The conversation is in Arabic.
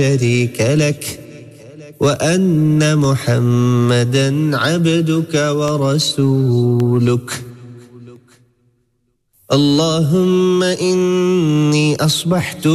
شريك لك وأن محمدا عبدك ورسولك. اللهم إني أصبحت